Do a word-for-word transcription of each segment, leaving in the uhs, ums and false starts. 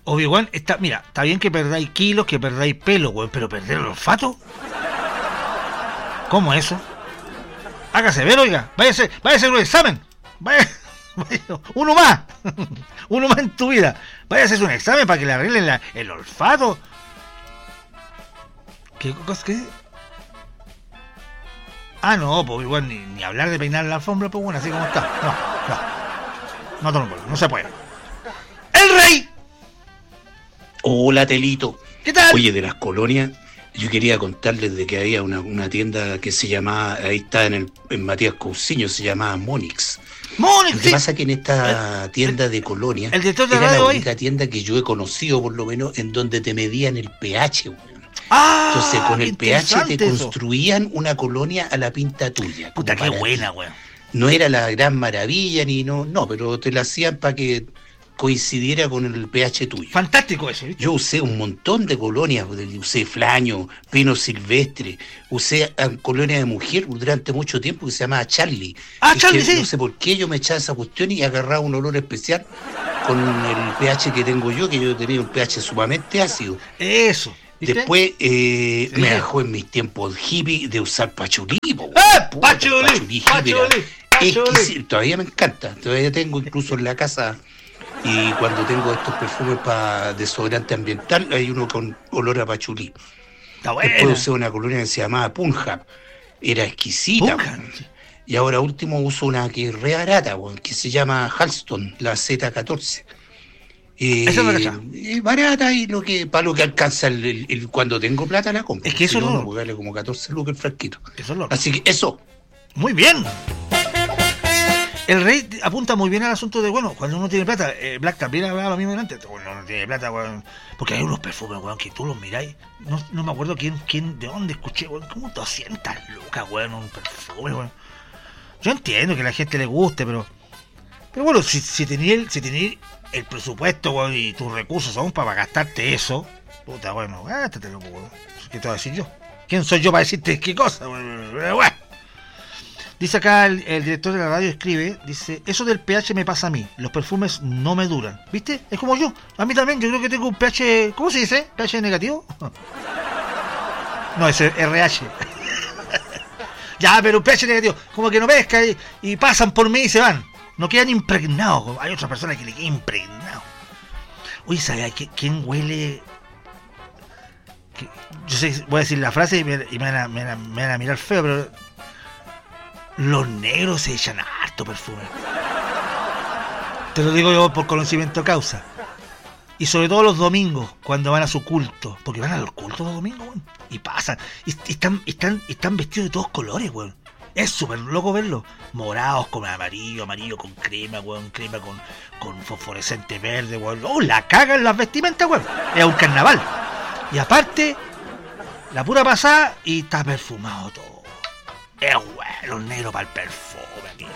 Obi-Wan, está, mira, está bien que perdáis kilos, que perdáis pelo, weón, pero perder el olfato. ¿Cómo es eso? Hágase ver, oiga, váyase, váyase a un examen. Vaya, vaya, uno más. Uno más en tu vida. Váyase a hacer un examen para que le arreglen la, el olfato. ¿Qué cosa que? Ah, no, pues igual ni, ni hablar de peinar la alfombra, pues bueno, así como está. No, no. No, no, no, no se puede. ¡El rey! Hola, Telito. ¿Qué tal? Oye, de las colonias, yo quería contarles de que había una, una tienda que se llamaba, ahí está en, el, en Matías Cousiño, se llamaba Monix. Monix, Lo que sí. pasa es que en esta el, tienda de colonia, el director de era radio la hoy. única tienda que yo he conocido, por lo menos, en donde te medían el pH, güey. Ah, Entonces con el pH te eso. construían una colonia a la pinta tuya. Puta, qué buena, güey. weón. No era la gran maravilla, ni no, no, pero te la hacían para que coincidiera con el pH tuyo. Fantástico eso, ¿viste? Yo usé un montón de colonias, usé flaño, pino silvestre, usé colonia de mujer durante mucho tiempo que se llamaba Charlie. Ah, y Charlie, que, sí. No sé por qué yo me echaba esa cuestión y agarraba un olor especial con el pH que tengo yo, que yo tenía un pH sumamente ácido. Eso. ¿Viste? Después eh, Sí. me dejó en mis tiempos hippie de usar pachulí. Po, ¡Eh! puta, ¡Pachulí! pachulí hippie, era ¡Pachulí! ¡Pachulí! exquisito. Todavía me encanta. Todavía tengo incluso en la casa. Y cuando tengo estos perfumes para desodorante ambiental, hay uno con olor a pachulí. Está buena. Después usé una colonia que se llamaba Punjab. Era exquisita. Punjab. Y ahora último uso una que es re barata, que se llama Halston, la Z catorce. Eh, Esa no la cachaba. eh, barata y lo que para lo que alcanza el, el- el- cuando tengo plata la compro. Es que eso Si no, no- no, porque vale como catorce lucas el frasquito. Eso es lo Así que eso. Muy bien. El rey apunta muy bien al asunto de, bueno, cuando uno tiene plata, eh, Black también hablaba lo mismo antes, cuando uno tiene plata, weón, porque hay unos perfumes, weón, que tú los miráis, no, no me acuerdo quién, quién, de dónde escuché, weón, como doscientas lucas, weón, un perfume, weón. Yo entiendo que a la gente le guste, pero, pero bueno, si, si tenías el, si tenía el presupuesto, weón, y tus recursos son para gastarte eso, puta, bueno, gástatelo, weón. ¿Qué te voy a decir yo? ¿Quién soy yo para decirte qué cosa, weón? Pero bueno. Dice acá el, el director de la radio, escribe, dice, eso del pH me pasa a mí, los perfumes no me duran, ¿viste? Es como yo, a mí también, yo creo que tengo un pH, ¿cómo se dice? ¿pH negativo? No, es R H. Ya, pero un pH negativo, como que no pesca y, y pasan por mí y se van, no quedan impregnados, hay otras personas que le quedan impregnados. Oye, ¿sabes quién huele? Que, yo sé, voy a decir la frase y me, y me, van a, me, van a, me van a mirar feo, pero... Los negros se echan harto perfume. Te lo digo yo por conocimiento de causa. Y sobre todo los domingos, cuando van a su culto. Porque van a los cultos los domingos, weón. Y pasan. Y, y están, y están, y están vestidos de todos colores, weón. Es súper loco verlo. Morados con amarillo, amarillo con crema, weón. Crema con, con fosforescente verde, weón. ¡Oh, la cagan las vestimentas, weón! Es un carnaval. Y aparte, la pura pasada y está perfumado todo. Es bueno, negro para el perfume, tío.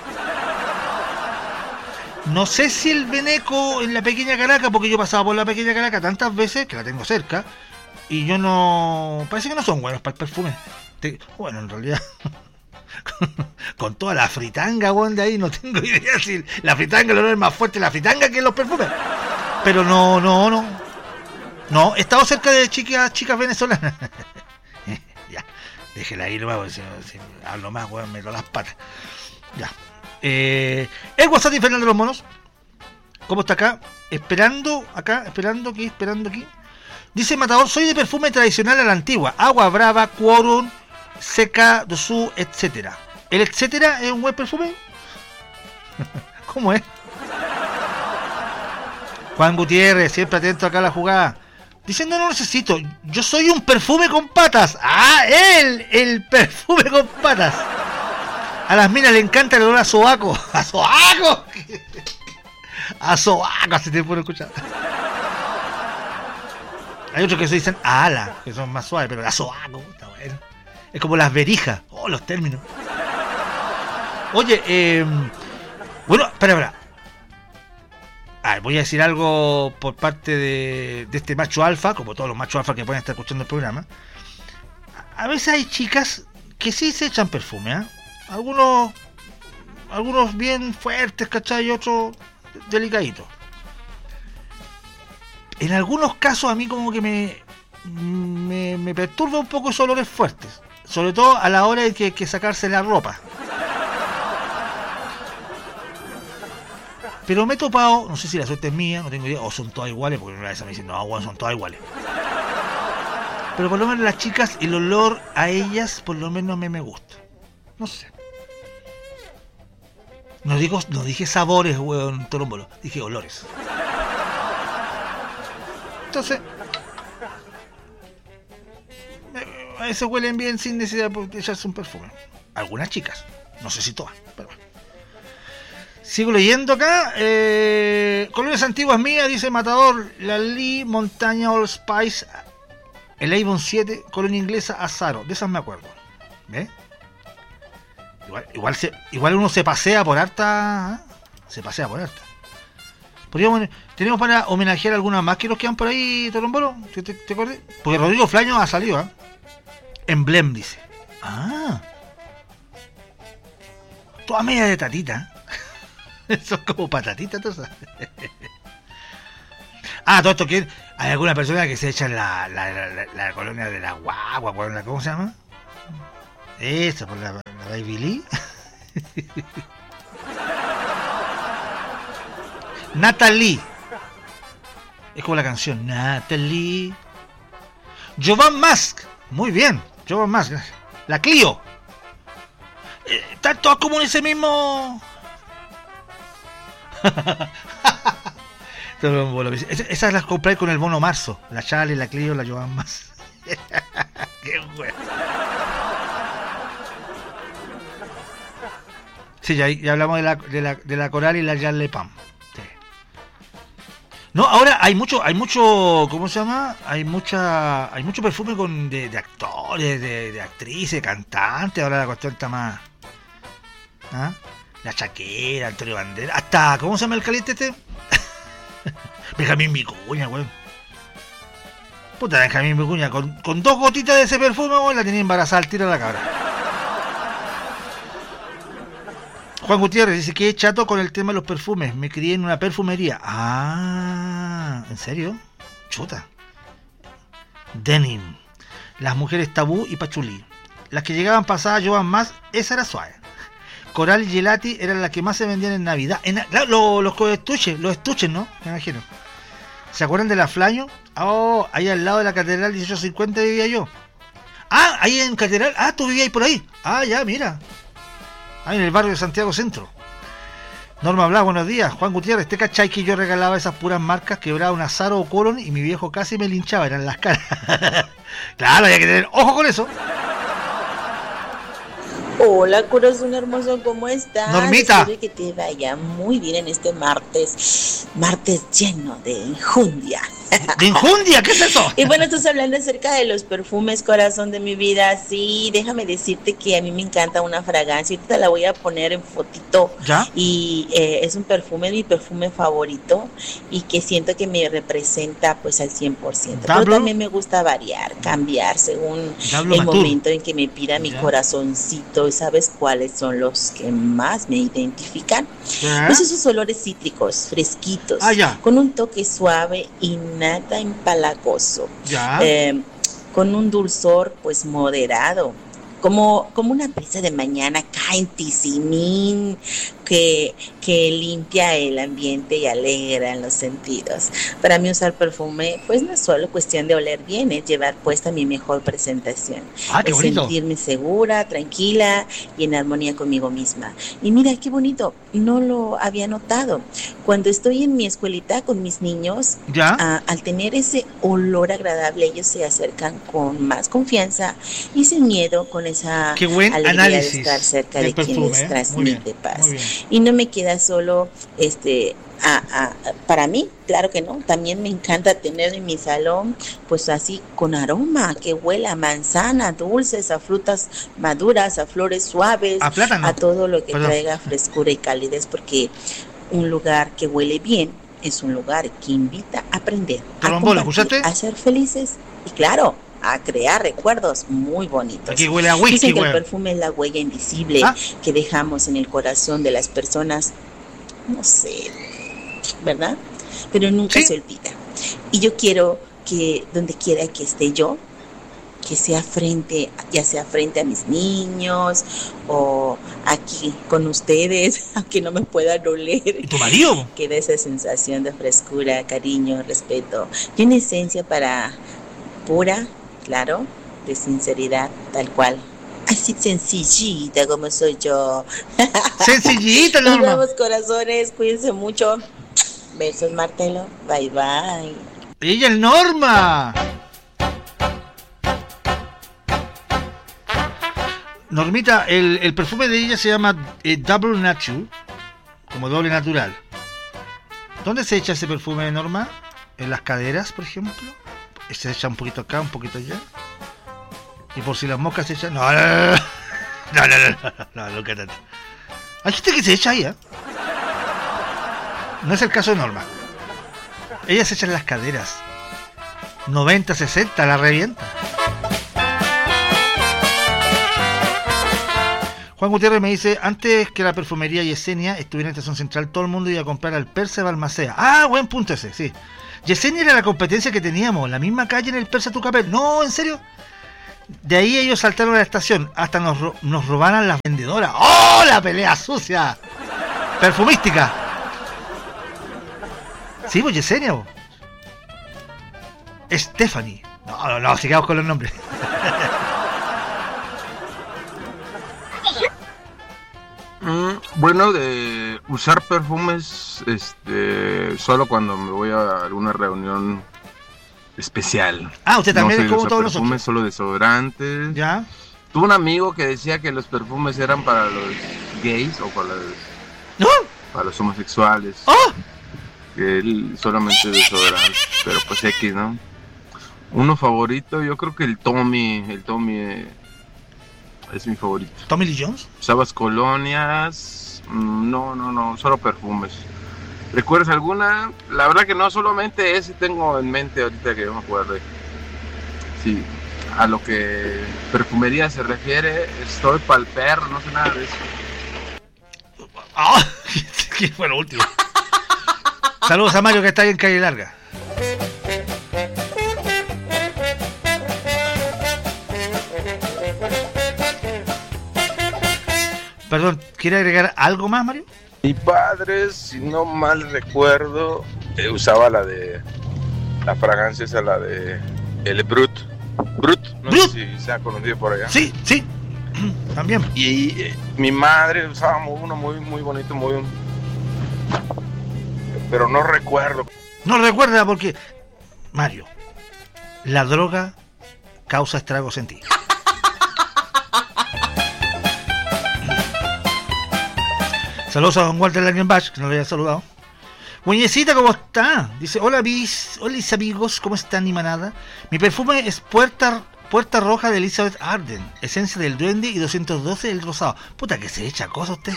No sé si el Beneco en la Pequeña Caracas, porque yo pasaba por la Pequeña Caracas tantas veces que la tengo cerca, y yo no... Parece que no son buenos para el perfume. Te... Bueno, en realidad... Con toda la fritanga, weón, de ahí, no tengo idea si la fritanga, el olor es más fuerte la fritanga que los perfumes. Pero no, no, no. No, he estado cerca de chicas, chicas venezolanas. Ya. Déjela ahí nomás, si, si hablo más, weón, me lo las patas. Ya. Eh, el WhatsApp de Fernando de los Monos. ¿Cómo está acá? Esperando, acá, esperando aquí, esperando aquí. Dice Matador, soy de perfume tradicional a la antigua. Agua Brava, Quorum, Seca, Dosú, etcétera. ¿El etcétera es un buen perfume? ¿Cómo es? Juan Gutiérrez, siempre atento acá a la jugada. Dicen, no, no necesito, yo soy un perfume con patas. ¡Ah, él! El perfume con patas. A las minas le encanta el olor a sobaco. ¡A sobaco! A sobaco, hace tiempo no escuchar. Hay otros que se dicen a ala, que son más suaves, pero a sobaco, está bueno. Es como las verijas. Oh, los términos. Oye, eh, bueno, espera, espera. Ah, voy a decir algo por parte de, de este macho alfa, como todos los machos alfa que pueden estar escuchando el programa. A veces hay chicas que sí se echan perfume, ¿eh? Algunos, algunos bien fuertes, ¿cachai? Y otros delicaditos. en algunos casos a mí como que me, me, me perturba un poco esos olores fuertes. Sobre todo a la hora de que hay que sacarse la ropa. Pero me he topado, no sé si la suerte es mía, no tengo idea, o son todas iguales, porque una vez me dicen, no, bueno, son todas iguales. Pero por lo menos las chicas, el olor a ellas, por lo menos a mí me gusta. No sé. No digo, no dije sabores, weón, torombolo, dije olores. Entonces, a veces huelen bien sin necesidad de echarse un perfume. Algunas chicas, no sé si todas, pero bueno. Sigo leyendo acá. Eh, colonias antiguas mías, dice Matador, la Lee Montaña All Spice, el Avon siete, colonia inglesa Azaro, de esas me acuerdo. ¿Ves? Igual, igual, se, igual uno se pasea por harta. ¿eh? Se pasea por harta. Podríamos, tenemos para homenajear algunas más que nos quedan por ahí, Torombolo. ¿Te, te, te acordás? Porque Rodrigo Flaño ha salido, ¿eh? Emblem, dice. Ah. Toda media de tatita. Son como patatitas, todas. Ah, todo esto que hay alguna persona que se echa la, la, la, la, la colonia de la guagua, ¿cómo se llama? Eso, por la, la Baby Lee. Natalie. Es como la canción Natalie. Jovan Mask. Muy bien, Jovan Mask. La Clio. Eh, Están todas como en ese mismo. Esas las compré con el bono marzo. La Charlie, la Clio, la Jovan Mask. Qué bueno. Sí, ya, ya hablamos de la, de la, de la Coral y la Charlie Pam. Sí. No, ahora hay mucho, hay mucho, ¿cómo se llama? Hay mucha, hay mucho perfume con de, de actores, de, de actrices, cantantes. Ahora la cuestión está más. ¿Ah? La Chaquera, Antonio Banderas, hasta, ¿cómo se llama el caliente este? Benjamín Vicuña, weón. Puta, Benjamín Vicuña, con, con dos gotitas de ese perfume, weón, la tenía embarazada al tiro de la cabra. Juan Gutiérrez dice que es chato con el tema de los perfumes. Me crié en una perfumería. Ah, ¿en serio? Chuta. Denim. Las mujeres tabú y pachulí. Las que llegaban pasadas llevaban más, esa era suave. Coral y Gelati eran las que más se vendían en Navidad. En, claro, los, los estuches, los estuches, ¿no? Me imagino. ¿Se acuerdan de la Flaño? Oh, ahí al lado de la Catedral dieciocho cincuenta vivía yo. Ah, ahí en Catedral. Ah, tú vivías ahí por ahí. Ah, ya, mira. Ahí en el barrio de Santiago Centro. Norma Blas, buenos días. Juan Gutiérrez, ¿te cachai que yo regalaba esas puras marcas? Quebraba un Azaro o Colon y mi viejo casi me linchaba, eran las caras. Claro, había que tener ojo con eso. Hola, corazón hermoso, ¿cómo estás? Normita. Espero que te vaya muy bien en este martes, martes lleno de enjundia. ¿De enjundia? ¿Qué es eso? Y bueno, estás hablando acerca de los perfumes, corazón de mi vida. Sí, déjame decirte que a mí me encanta una fragancia. Ahorita la voy a poner en fotito. ¿Ya? Y eh, es un perfume, mi perfume favorito. Y que siento que me representa pues al cien por ciento. Pero también me gusta variar, cambiar según Dablo el Matur. momento en que me pida mi ¿Ya? corazoncito. ¿Y sabes cuáles son los que más me identifican? ¿Ya? Pues esos olores cítricos, fresquitos, Ah, ya. con un toque suave y nada empalagoso, ¿Ya? eh, con un dulzor pues moderado, como, como una brisa de mañana caen tizimín que, que limpia el ambiente y alegra en los sentidos. Para mí usar perfume pues no es solo cuestión de oler bien, es llevar puesta mi mejor presentación. Ah, qué es bonito. sentirme segura, tranquila y en armonía conmigo misma. Y mira qué bonito, no lo había notado. Cuando estoy en mi escuelita con mis niños, ¿Ya? a, al tener ese olor agradable, ellos se acercan con más confianza y sin miedo, con esa Qué buen alegría análisis de estar cerca del de quien perfume, les ¿eh? transmite Muy bien, paz. muy bien. Y no me queda solo este a, a, para mí, claro que no, también me encanta tener en mi salón pues así con aroma, que huela a manzana, dulces, a frutas maduras, a flores suaves, A plátano. a todo lo que Perdón. traiga frescura y calidez, porque un lugar que huele bien es un lugar que invita a aprender, a Torombolo, compartir, ¿escuchaste? a ser felices y claro, a crear recuerdos muy bonitos. Aquí huele a whisky, Dicen que güey. el perfume es la huella invisible ¿Ah? que dejamos en el corazón de las personas, no sé, ¿verdad? Pero nunca ¿Sí? se olvida. Y yo quiero que donde quiera que esté yo, que sea frente, ya sea frente a mis niños o aquí con ustedes, aunque no me puedan oler. ¿Y tu marido? Que dé esa sensación de frescura, cariño, respeto. Y una esencia para pura, claro, de sinceridad, tal cual. Así sencillita como soy yo. Sencillita, Nos Norma. vemos, corazones, cuídense mucho. Besos, Martelo. Bye, bye. Ella es Norma. Normita, el, el perfume de ella se llama eh, Double Natural, como doble natural. ¿Dónde se echa ese perfume, Norma? ¿En las caderas, por ejemplo? ¿Se echa un poquito acá, un poquito allá? Y por si las moscas se echan... No, no, no, no, no, no, no, no, no, no, no. Hay gente que se echa ahí, ¿eh? No es el caso de Norma. Ella se echa en las caderas. noventa sesenta, la revienta. Juan Gutiérrez me dice, antes que la perfumería Yesenia estuviera en Estación Central, todo el mundo iba a comprar al Persa de Balmaceda. Ah, buen punto ese, sí. Yesenia era la competencia que teníamos, la misma calle en el Persa Tucapel. No, ¿en serio? De ahí ellos saltaron a la estación, hasta nos, ro- nos robaran las vendedoras. ¡Oh, la pelea sucia! Perfumística. Sí, pues Yesenia. Bo. Stephanie. No, no, no, sigamos con los nombres. Mm, bueno, de usar perfumes este, solo cuando me voy a alguna reunión especial. Ah, usted también no es soy de como usar todos perfumes, nosotros. solo desodorantes. ¿Ya? Tuve un amigo que decía que los perfumes eran para los gays o para los, ¿No? para los homosexuales. ¡Oh! Que él solamente desodorante, pero pues X, ¿no? Uno favorito, yo creo que el Tommy, el Tommy eh, es mi favorito. ¿Tommy Lee Jones? ¿Usabas colonias? Mm, No, no, no, solo perfumes. ¿Recuerdas alguna? La verdad que no, solamente ese tengo en mente ahorita que yo me acuerdo. Sí, a lo que perfumería se refiere, estoy pa'l perro, no sé nada de eso. ¡Ah! ¿Qué fue lo último? Saludos a Mario que está ahí en Calle Larga. Perdón, ¿quiere agregar algo más, Mario? Mi padre, si no mal recuerdo, eh, usaba la de... La fragancia esa, la de... El Brut. Brut, no Brut. sé si se ha conocido por allá. Sí, sí. También. Y eh, mi madre usaba muy- uno muy, muy bonito, muy... Pero no recuerdo. No recuerda porque, Mario, la droga causa estragos en ti. Saludos a don Walter Langenbach, que no le había saludado. Muñecita, ¿cómo está? Dice, hola bis, hola mis amigos, ¿cómo están y manada? Mi perfume es Puerta, Puerta Roja de Elizabeth Arden, esencia del duende y doscientos doce del rosado. Puta que se echa cosa usted.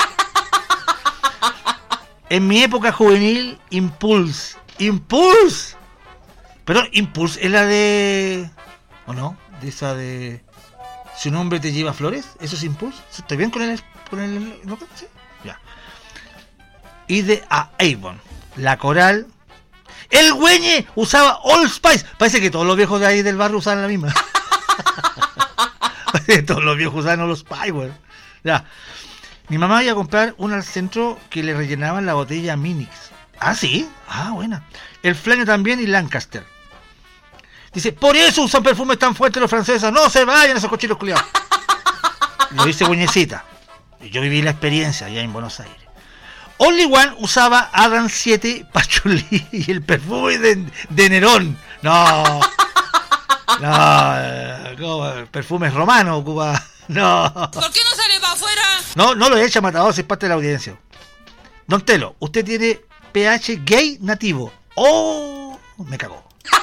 En mi época juvenil, Impulse. ¡Impulse! Perdón, Impulse es la de... ¿O no? De esa de... Si un hombre te lleva flores, ¿eso es Impulse? ¿Estoy bien con el... con el... ¿no? ¿Sí? Ya. Y de a Avon. La Coral. ¡El Güeñe! Usaba Old Spice. Parece que todos los viejos de ahí del barrio usaban la misma. Parece que todos los viejos usaban Old Spice, güey. Ya. Mi mamá iba a comprar una al centro que le rellenaban la botella Minix. Ah, ¿sí? Ah, buena. El Flanio también y Lancaster. Dice, por eso usan perfumes tan fuertes los franceses. No se vayan esos cochinos culiados. Lo dice Buñecita. Yo viví la experiencia allá en Buenos Aires. Only One usaba Adam siete Pachulí y el perfume de, de Nerón. No. No. ¿Cómo? Perfumes romanos, Cuba. No. ¿Por qué no sale para afuera? No, no lo echa, Matador, es parte de la audiencia. Don Telo, usted tiene pH gay nativo. ¡Oh! Me cagó.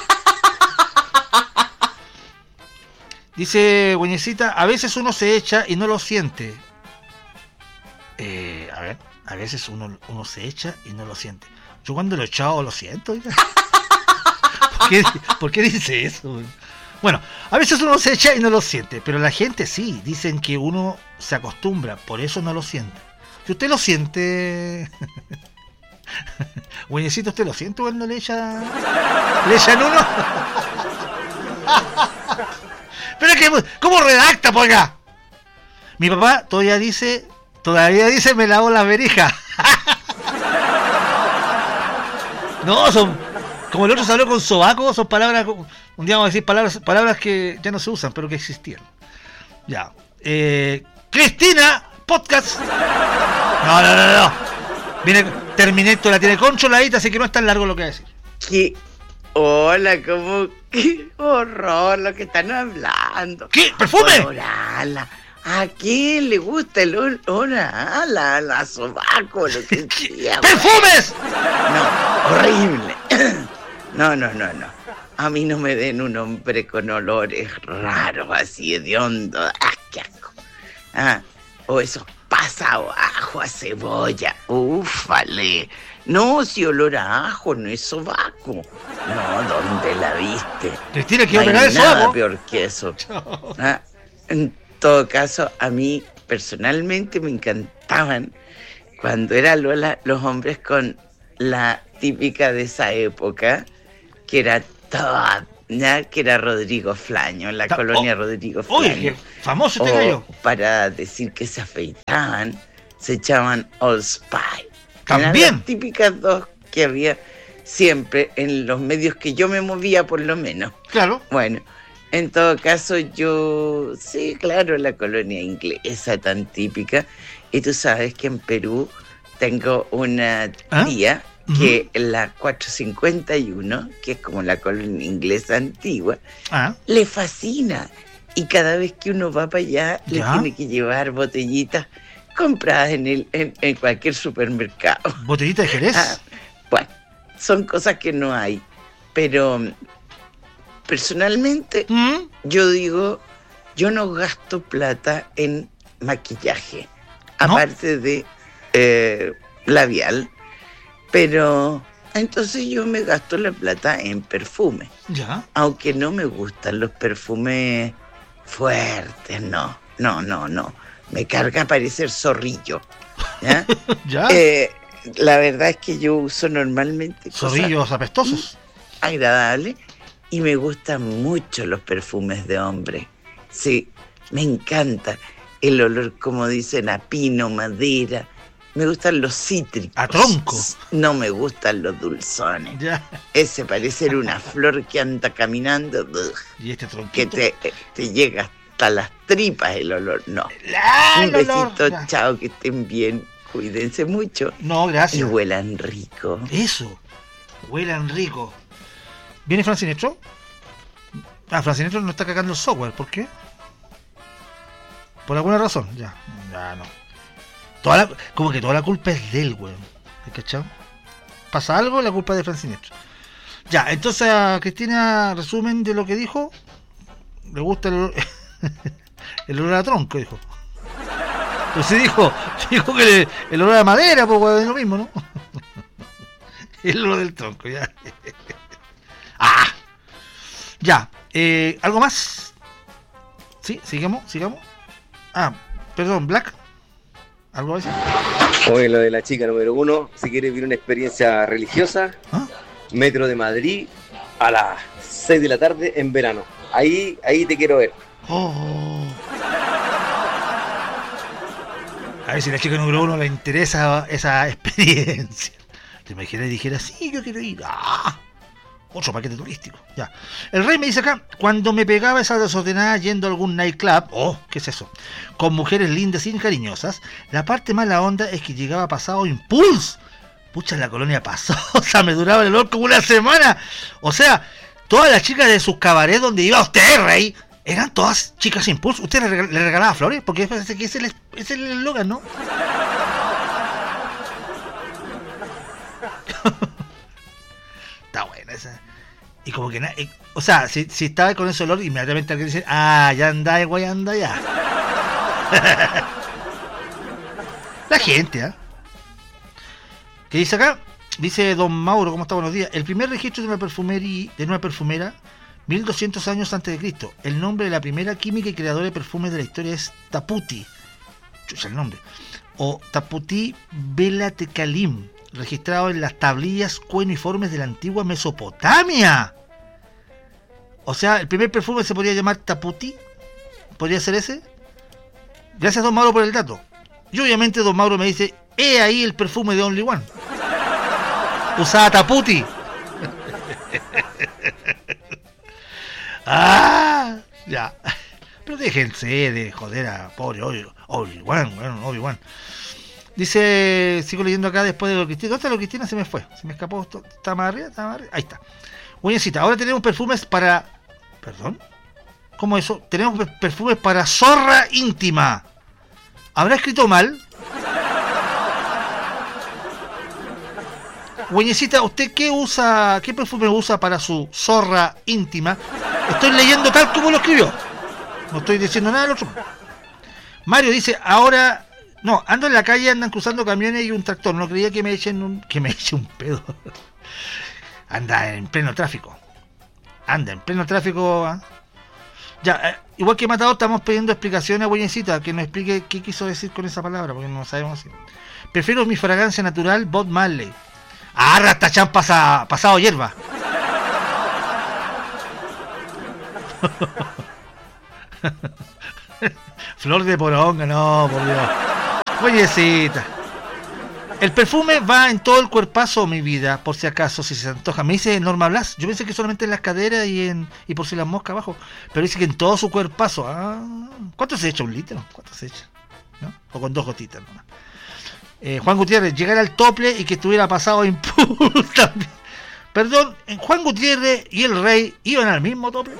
Dice Güeñecita, a veces uno se echa y no lo siente. Eh, a ver, a veces uno, uno se echa y no lo siente. Yo cuando lo he echado lo siento. Oiga. ¿Por qué, ¿Por qué dice eso? Bueno, a veces uno se echa y no lo siente, pero la gente sí, dicen que uno se acostumbra, por eso no lo siente. Si usted lo siente, Güeyecito, ¿usted lo siente cuando le echa... le echan uno? Pero es que, ¿cómo redacta, poiga? Mi papá todavía dice, todavía dice, me lavo las verijas. No, son, como el otro se habló con sobaco, son palabras, un día vamos a decir palabras, palabras que ya no se usan, pero que existían. Ya. Eh, Cristina, podcast. No, no, no, no. Viene, Terminator la tiene controladita, así que no es tan largo lo que va a decir. ¿Qué? Hola, ¿cómo? ¡Qué horror lo que están hablando! ¿Qué? ¡Perfume! Olorala. ¿A quién le gusta el olorala? La sobaco, lo que sea. ¡Perfumes! No, horrible. No, no, no, no. A mí no me den un hombre con olores raros, así hediondo. ¡Ah, qué asco! Ah, o esos pasados ajo a cebolla. ¡Ufale! No, si olor a ajo no es sobaco. No, ¿dónde la viste? Cristina, no quiero pegar hay el nada sobaco. peor que eso. Ah, en todo caso, a mí personalmente me encantaban cuando eran Lola, los hombres con la típica de esa época, que era toda, ¿ya? Que era Rodrigo Flaño, la Ta- colonia oh, Rodrigo Flaño. Oye, qué famoso este O gallo. para decir que se afeitaban, se echaban Old Spice. También. Eran las típicas dos que había siempre en los medios que yo me movía, por lo menos. Claro. Bueno, en todo caso, yo, sí, claro, la colonia inglesa tan típica. Y tú sabes que en Perú tengo una ¿Ah? tía Ujú. que la cuatrocientos cincuenta y uno, que es como la colonia inglesa antigua, Ah, le fascina. Y cada vez que uno va para allá, le ¿Ya? tiene que llevar botellitas compradas en, el, en, en cualquier supermercado. botellita de Jerez. Ah, bueno, son cosas que no hay. Pero personalmente, ¿Mm? yo digo, yo no gasto plata en maquillaje, ¿No? aparte de eh, labial. Pero entonces yo me gasto la plata en perfume. Ya. Aunque no me gustan los perfumes fuertes, no, no, no, no. Me carga parecer zorrillo. ¿Ya? Ya. Eh, la verdad es que yo uso normalmente cosas Zorrillos apestosos. agradables y me gustan mucho los perfumes de hombre. Sí, me encanta el olor, como dicen, a pino, madera. Me gustan los cítricos. A tronco. No me gustan los dulzones. Ya. Ese parece una flor que anda caminando, ugh, Y este que tronquito. te, te llega hasta las tripas el olor. No. ¡Ah, Un el olor! besito, Ya. chao, que estén bien. Cuídense mucho No, y gracias. huelan rico. Eso. Huelan rico. ¿Viene Francinetro? Ah, Francinetro no está cagando el software. ¿Por qué? Por alguna razón. Ya. Ya no. Toda la, como que toda la culpa es de él, weón. ¿Has cachado? Pasa algo, la culpa es de Francinetro. Ya, entonces a Cristina, resumen de lo que dijo. Le gusta el olor, el olor a tronco, dijo. Pero sí dijo, dijo que le- el olor a madera, pues weón, es lo mismo, ¿no? El olor del tronco, ya. Ah, ya. Eh, ¿Algo más? Sí, sigamos, sigamos. Ah, perdón, Black. ¿Algo a decir? Oye, lo de la chica número uno, si quieres vivir una experiencia religiosa, ¿Ah? Metro de Madrid a las seis de la tarde en verano. Ahí, ahí te quiero ver. Oh. A ver si a la chica número uno le interesa esa experiencia. Te imaginas y dijera, sí, yo quiero ir. ¡Ah! Otro paquete turístico. Ya. El rey me dice acá, cuando me pegaba esa desordenada yendo a algún nightclub, oh, ¿qué es eso? Con mujeres lindas y cariñosas, la parte mala onda es que llegaba pasado impulso. Pucha, en la colonia pasosa me duraba el olor como una semana. O sea, todas las chicas de sus cabarets donde iba usted, rey, eran todas chicas impulso. ¿Usted le, regal- le regalaba flores? Porque parece que ese es el, es el eslogan, ¿no? Está buena esa. Y como que, na- eh, o sea, si, si estaba con ese olor, inmediatamente alguien dice, ah, ya anda, güey, anda ya. La gente, ¿ah? ¿Qué dice acá? Dice don Mauro, ¿cómo está? Buenos días. El primer registro de una perfumería, de una perfumera, mil doscientos años antes de Cristo. El nombre de la primera química y creadora de perfumes de la historia es Taputi. Chucha el nombre. O Taputi Bela Tekalim. registrados en las tablillas cuneiformes de la antigua Mesopotamia. O sea, el primer perfume se podría llamar Taputi. ¿Podría ser ese? Gracias, don Mauro, por el dato. Y obviamente don Mauro me dice, he ahí el perfume de Only One. Usaba Taputi. Ah, ya. Pero déjense de joder a pobre Obi-Wan, bueno, Obi-Wan. Dice, sigo leyendo acá después de lo Cristina. ¿Dónde está lo Cristina? Se me fue. Se me escapó. ¿Está más arriba? ¿Está más arriba? Ahí está. Buenecita, ahora tenemos perfumes para... ¿Perdón? ¿Cómo eso? Tenemos perfumes para zorra íntima. ¿Habrá escrito mal? Güeñecita, ¿usted qué usa, qué perfume usa para su zorra íntima? Estoy leyendo tal como lo escribió. No estoy diciendo nada del otro. Mario dice, ahora... No, ando en la calle, andan cruzando camiones y un tractor. No creía que me echen un... que me eche un pedo. Anda en pleno tráfico. Anda en pleno tráfico. ¿eh? Ya, eh, igual que Matador, estamos pidiendo explicaciones a Güeñecita, que nos explique qué quiso decir con esa palabra, porque no sabemos si... Prefiero mi fragancia natural, Bob Marley. Ah, Rastachán pasa, pasado hierba. Flor de poronga, no, por Dios. Güeyecita. El perfume va en todo el cuerpazo, mi vida, por si acaso, si se antoja. Me dice Norma Blas, yo pensé que solamente en las caderas y en y por si las moscas abajo, pero dice que en todo su cuerpazo. Ah, ¿cuánto se echa? ¿Un litro? ¿Cuánto se echa? ¿No? O con dos gotitas nomás. Eh, Juan Gutiérrez, llegar al tople y que estuviera pasado impulso también. Perdón, Juan Gutiérrez y el Rey iban al mismo tople.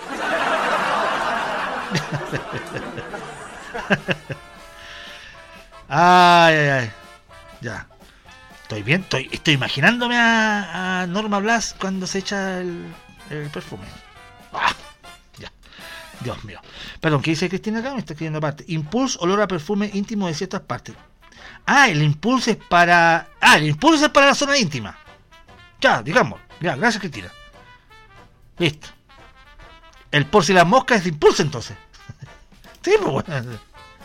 Ay, ay, ay. Ya. Estoy bien, estoy, estoy imaginándome a, a Norma Blas cuando se echa el, el perfume. Ah, ya. Dios mío. Perdón, ¿qué dice Cristina acá? Me está escribiendo aparte. Impulse, olor a perfume íntimo de ciertas partes. Ah, el impulso es para... Ah, el impulso es para la zona íntima. Ya, digamos. Ya, gracias, Cristina. Listo. El por si las moscas es de impulso, entonces. Sí, pues bueno.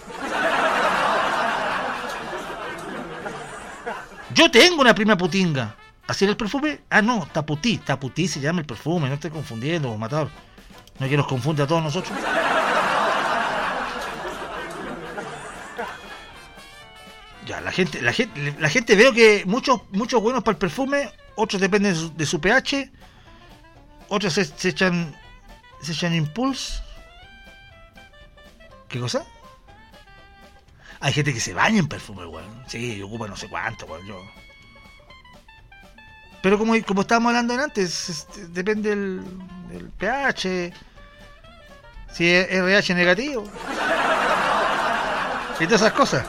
Yo tengo una prima putinga. ¿Así era el perfume? Ah, no, Taputí. Taputí se llama el perfume. No estoy confundiendo, matador. No hay que nos confunde a todos nosotros. Ya, la gente, la gente, la gente veo que muchos, muchos buenos para el perfume, otros dependen de su, de su pH, otros se, se echan, se echan impulse. ¿Qué cosa? Hay gente que se baña en perfume, weón. Sí, ocupa no sé cuánto, weón. Yo. Pero como, como estábamos hablando antes, este, depende del, del pH, si es R H negativo y todas esas cosas.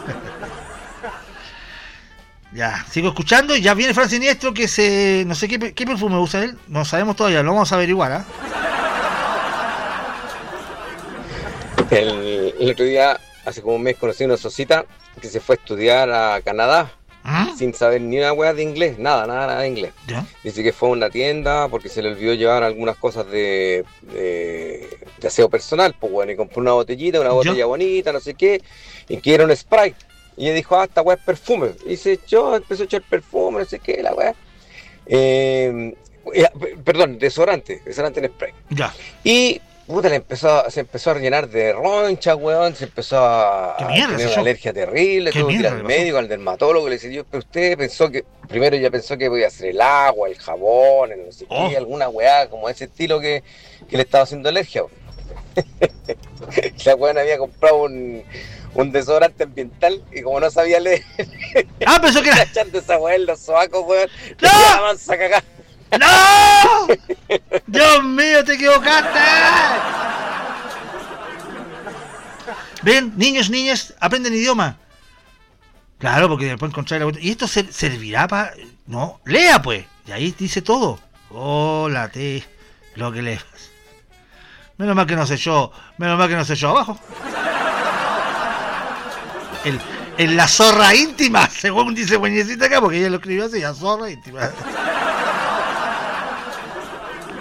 Ya, sigo escuchando y ya viene Fran Siniestro que se... No sé qué, qué perfume usa él, no sabemos todavía, lo vamos a averiguar, ¿ah? ¿eh? El, el otro día, hace como un mes, conocí a una socita que se fue a estudiar a Canadá ¿Ah? sin saber ni una hueá de inglés, nada, nada, nada de inglés. ¿Ya? Dice que fue a una tienda porque se le olvidó llevar algunas cosas de, de, de aseo personal, pues bueno, y compró una botellita, una botella ¿Yo? bonita, no sé qué, y que era un Sprite. Y ella dijo, ah, esta weá es perfume. Y se echó, empezó a echar perfume, no sé qué, la weá. Eh, perdón, desodorante, desodorante en spray. Ya. Y, puta, le empezó, se empezó a rellenar de roncha, weón, se empezó a, a tener una yo? alergia terrible, tuvo que ir al médico, al dermatólogo, le decía, yo, pero usted pensó que, primero ella pensó que podía ser el agua, el jabón, el no sé oh. qué, alguna weá, como ese estilo que, que le estaba haciendo alergia. La weón había comprado un... un desodorante ambiental y como no sabía leer ah pensó que era echando esa weá en los sobacos, weón, ¡no! La mansa cagada. ¡No! Dios mío, te equivocaste. Ven, niños, niñas, aprenden idioma. Claro, porque después encontrar la... y esto se, servirá para... no, lea pues, y ahí dice todo. Hola, te lo que leas. Menos mal que no sé yo, menos mal que no sé yo abajo. El, en la zorra íntima, según dice Bueñecita acá, porque ella lo escribió así, la zorra íntima.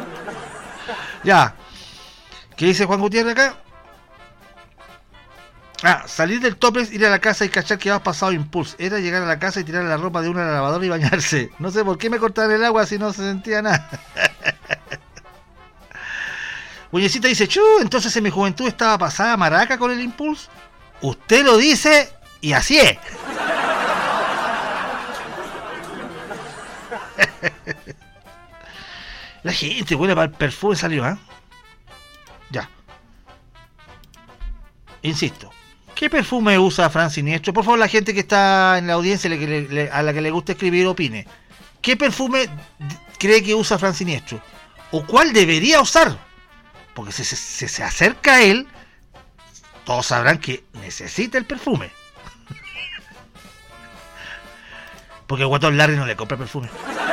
Ya. ¿Qué dice Juan Gutiérrez acá? Ah, salir del topes, ir a la casa y cachar que habías pasado impulso. Era llegar a la casa y tirar la ropa de una a la lavadora y bañarse. No sé por qué me cortaron el agua si no se sentía nada. Buñecita dice, chu, entonces en mi juventud estaba pasada maraca con el impulso. Usted lo dice y así es. La gente huele para el perfume salió, ¿eh? Ya. Insisto. ¿Qué perfume usa Fran Siniestro? Por favor, la gente que está en la audiencia le, le, a la que le gusta escribir, opine. ¿Qué perfume cree que usa Fran Siniestro? ¿O cuál debería usar? Porque si se, si se acerca a él, todos sabrán que necesita el perfume. Porque el guatón Larry no le compra perfume.